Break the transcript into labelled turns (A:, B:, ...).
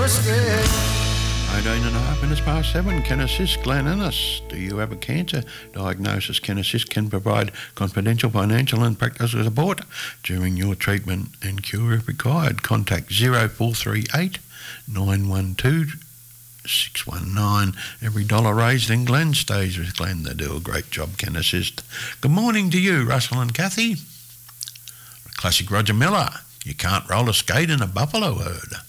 A: whiskey.
B: 18.5 past 7, can assist Glenn Ennis. Do you have a cancer diagnosis? Can assist can provide confidential financial and practical support during your treatment and cure if required. Contact 0438 912 619. Every dollar raised in Glen stays with Glen. They do a great job, can assist. Good morning to you, Russell and Kathy. Classic Roger Miller. You can't roller skate in a buffalo herd.